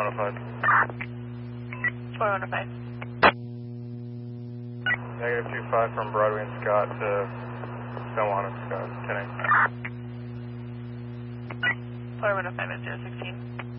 4105. 4105. Negative 25 from Broadway and Scott to San Juan and Scott, 10-8. 4105 at 016.